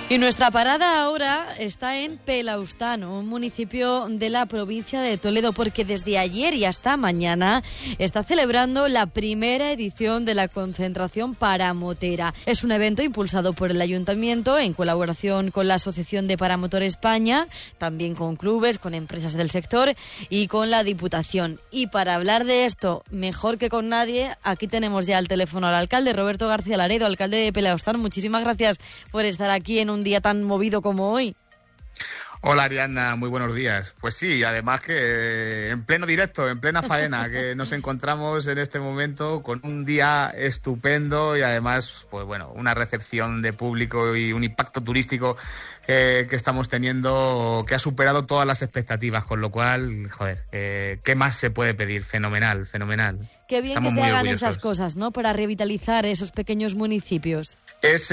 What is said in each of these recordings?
Y nuestra parada ahora está en Pelaustán, un municipio de la provincia de Toledo, porque desde ayer y hasta mañana está celebrando la primera edición de la concentración paramotera. Es un evento impulsado por el Ayuntamiento en colaboración con la Asociación de Paramotor España, también con clubes, con empresas del sector y con la Diputación. Y para hablar de esto, mejor que con nadie, aquí tenemos ya al teléfono al alcalde, Roberto García Laredo, alcalde de Pelaustán. Muchísimas gracias por estar aquí en un día tan movido como hoy. Hola Ariadna, muy buenos días. Pues sí, además que en pleno directo, en plena faena, que nos encontramos en este momento con un día estupendo y además, pues bueno, una recepción de público y un impacto turístico que estamos teniendo que ha superado todas las expectativas, con lo cual, joder, ¿qué más se puede pedir? Fenomenal, fenomenal. Qué bien Estamos que se muy hagan orgullosos. estas cosas, ¿no? Para revitalizar esos pequeños municipios. Es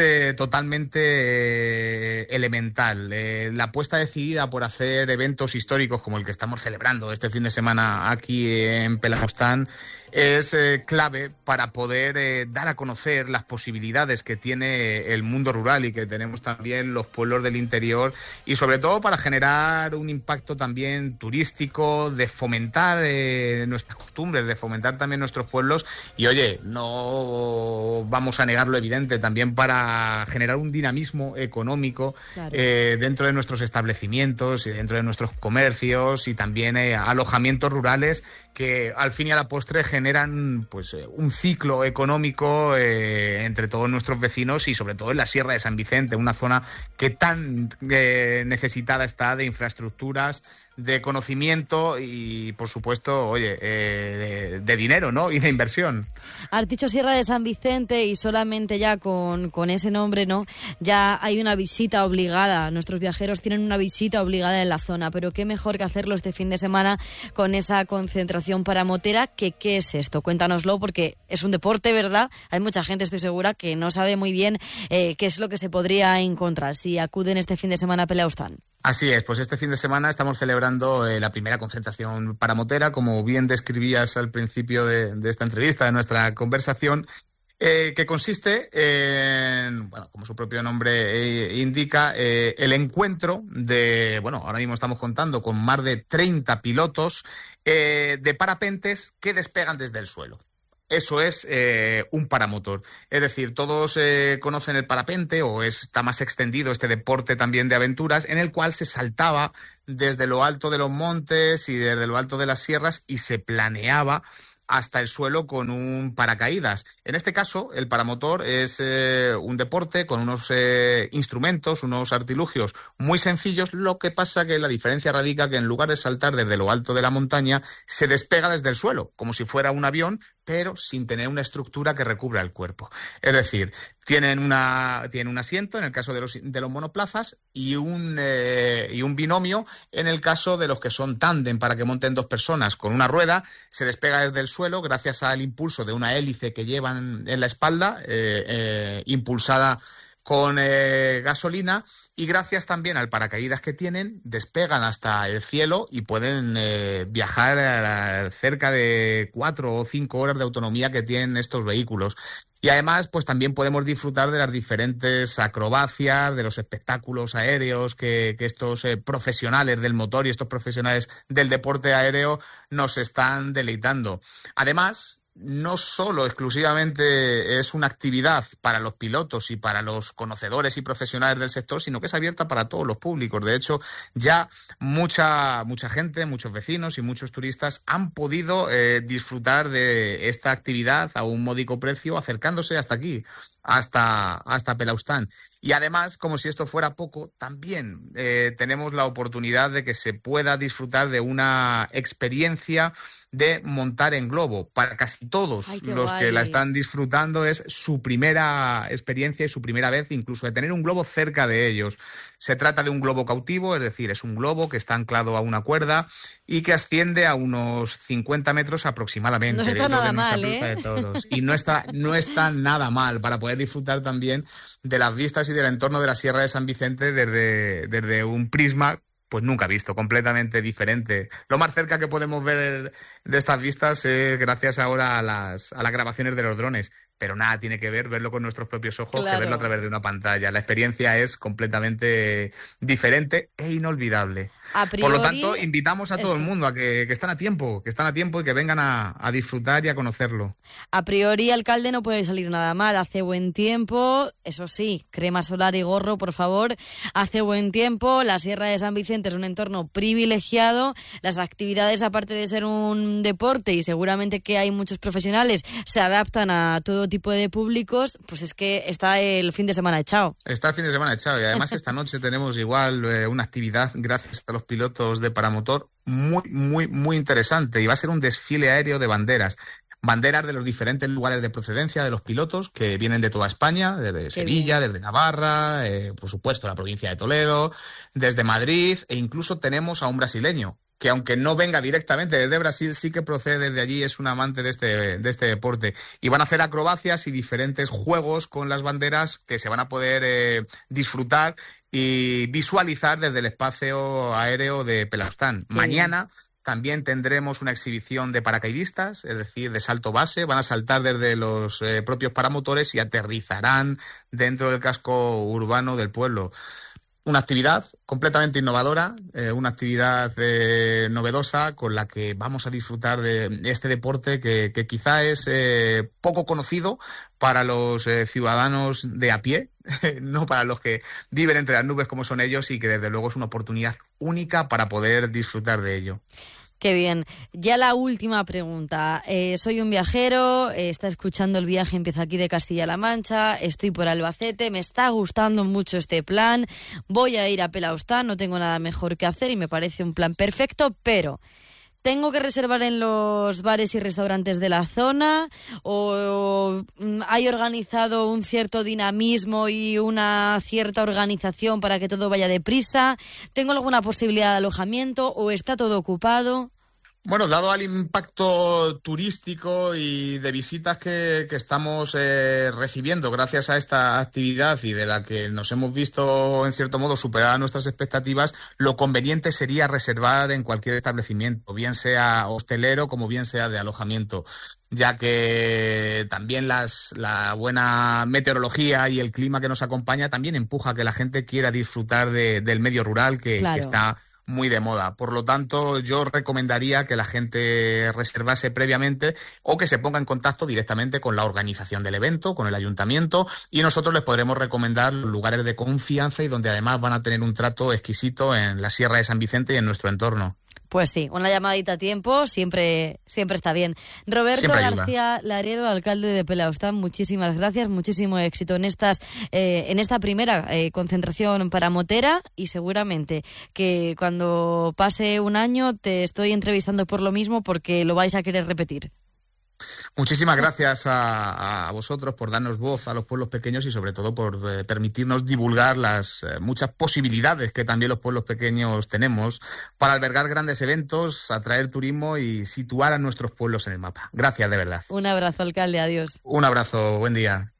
totalmente elemental. La apuesta decidida por hacer eventos históricos como el que estamos celebrando este fin de semana aquí en Pelaustán es clave para poder dar a conocer las posibilidades que tiene el mundo rural y que tenemos también los pueblos del interior, y sobre todo para generar un impacto también turístico, de fomentar nuestras costumbres, de fomentar también nuestros pueblos y, oye, no vamos a negar lo evidente, también para generar un dinamismo económico, claro, dentro de nuestros establecimientos y dentro de nuestros comercios y también alojamientos rurales que al fin y a la postre generan pues un ciclo económico entre todos nuestros vecinos y sobre todo en la Sierra de San Vicente, una zona que tan necesitada está de infraestructuras, de conocimiento y, por supuesto, oye, de dinero, ¿no? Y de inversión. Has dicho Sierra de San Vicente y solamente ya con ese nombre, ¿no? Ya hay una visita obligada. Nuestros viajeros tienen una visita obligada en la zona, pero qué mejor que hacerlo este fin de semana con esa concentración paramotera. ¿Qué es esto? Cuéntanoslo, porque es un deporte, ¿verdad? Hay mucha gente, estoy segura, que no sabe muy bien qué es lo que se podría encontrar si acuden este fin de semana a Pelaustán. Así es, pues este fin de semana estamos celebrando la primera concentración paramotera, como bien describías al principio de esta entrevista, de nuestra conversación, que consiste en, bueno, como su propio nombre indica, el encuentro de, bueno, ahora mismo estamos contando con más de 30 pilotos de parapentes que despegan desde el suelo. Eso es un paramotor. Es decir, todos conocen el parapente, o está más extendido este deporte también de aventuras, en el cual se saltaba desde lo alto de los montes y desde lo alto de las sierras y se planeaba hasta el suelo con un paracaídas. En este caso, el paramotor es un deporte con unos instrumentos, unos artilugios muy sencillos. Lo que pasa que la diferencia radica que en lugar de saltar desde lo alto de la montaña, se despega desde el suelo, como si fuera un avión, pero sin tener una estructura que recubra el cuerpo. Es decir, tienen un asiento en el caso de los monoplazas y un binomio en el caso de los que son tándem, para que monten dos personas con una rueda. Se despega desde el suelo gracias al impulso de una hélice que llevan en la espalda, impulsada con gasolina, y gracias también al paracaídas que tienen, despegan hasta el cielo y pueden viajar a cerca de 4 o 5 horas de autonomía que tienen estos vehículos. Y además, pues también podemos disfrutar de las diferentes acrobacias, de los espectáculos aéreos que estos profesionales del motor y estos profesionales del deporte aéreo nos están deleitando. Además, no solo exclusivamente es una actividad para los pilotos y para los conocedores y profesionales del sector, sino que es abierta para todos los públicos. De hecho, ya mucha gente, muchos vecinos y muchos turistas han podido disfrutar de esta actividad a un módico precio, acercándose hasta aquí, hasta Pelaustán. Y además, como si esto fuera poco, también tenemos la oportunidad de que se pueda disfrutar de una experiencia de montar en globo. Para casi todos los que la están disfrutando es su primera experiencia y su primera vez incluso de tener un globo cerca de ellos. Se trata de un globo cautivo, es decir, es un globo que está anclado a una cuerda y que asciende a unos 50 metros aproximadamente. No está nada mal, ¿eh? De toros. Y no está nada mal para poder disfrutar también de las vistas y del entorno de la Sierra de San Vicente desde un prisma pues nunca visto, completamente diferente. Lo más cerca que podemos ver de estas vistas es gracias ahora a las grabaciones de los drones. pero nada tiene que verlo con nuestros propios ojos Claro. que verlo a través de una pantalla. La experiencia es completamente diferente e inolvidable. A priori, por lo tanto, invitamos a todo el eso. mundo a que están a tiempo y que vengan a disfrutar y a conocerlo. A priori, alcalde, no puede salir nada mal. Hace buen tiempo, eso sí, crema solar y gorro, por favor. Hace buen tiempo, la Sierra de San Vicente es un entorno privilegiado. Las actividades, aparte de ser un deporte, y seguramente que hay muchos profesionales, se adaptan a todo tipo de públicos, pues es que está el fin de semana echado. Está el fin de semana echado y además esta noche tenemos igual una actividad gracias a los pilotos de paramotor muy interesante, y va a ser un desfile aéreo de banderas de los diferentes lugares de procedencia de los pilotos que vienen de toda España, desde Sevilla, desde Navarra, por supuesto la provincia de Toledo, desde Madrid, e incluso tenemos a un brasileño que, aunque no venga directamente desde Brasil, sí que procede desde allí, es un amante de este deporte. Y van a hacer acrobacias y diferentes juegos con las banderas que se van a poder disfrutar y visualizar desde el espacio aéreo de Pelaustán. Mañana también tendremos una exhibición de paracaidistas, es decir, de salto base. Van a saltar desde los propios paramotores y aterrizarán dentro del casco urbano del pueblo. Una actividad completamente innovadora, una actividad novedosa con la que vamos a disfrutar de este deporte que quizá es poco conocido para los ciudadanos de a pie, no para los que viven entre las nubes como son ellos, y que desde luego es una oportunidad única para poder disfrutar de ello. Qué bien. Ya la última pregunta. Soy un viajero, está escuchando El Viaje Empieza Aquí de Castilla-La Mancha, estoy por Albacete, me está gustando mucho este plan, voy a ir a Pelaustán, no tengo nada mejor que hacer y me parece un plan perfecto, pero ¿tengo que reservar en los bares y restaurantes de la zona o hay organizado un cierto dinamismo y una cierta organización para que todo vaya deprisa? ¿Tengo alguna posibilidad de alojamiento o está todo ocupado? Bueno, dado al impacto turístico y de visitas que estamos recibiendo gracias a esta actividad y de la que nos hemos visto, en cierto modo, superar nuestras expectativas, lo conveniente sería reservar en cualquier establecimiento, bien sea hostelero como bien sea de alojamiento, ya que también la buena meteorología y el clima que nos acompaña también empuja a que la gente quiera disfrutar del medio rural que está muy de moda. Por lo tanto, yo recomendaría que la gente reservase previamente o que se ponga en contacto directamente con la organización del evento, con el ayuntamiento, y nosotros les podremos recomendar lugares de confianza y donde además van a tener un trato exquisito en la Sierra de San Vicente y en nuestro entorno. Pues sí, una llamadita a tiempo siempre está bien. Roberto García Laredo, alcalde de Pelaustán, muchísimas gracias, muchísimo éxito en esta primera concentración paramotera, y seguramente que cuando pase un año te estoy entrevistando por lo mismo porque lo vais a querer repetir. Muchísimas gracias a vosotros por darnos voz a los pueblos pequeños y sobre todo por permitirnos divulgar las muchas posibilidades que también los pueblos pequeños tenemos para albergar grandes eventos, atraer turismo y situar a nuestros pueblos en el mapa. Gracias, de verdad. Un abrazo, alcalde, adiós. Un abrazo, buen día.